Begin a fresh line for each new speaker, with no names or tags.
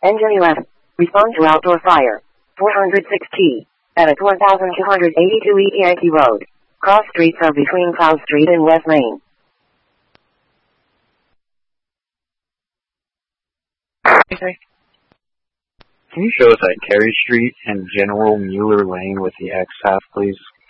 Engine 11. Respond to outdoor fire. 406T. At 1282 East Yankee Road. Cross streets are between Cloud Street and West Main.
Okay. Can you show us at Carey Street and General Mueller Lane with the X half, please?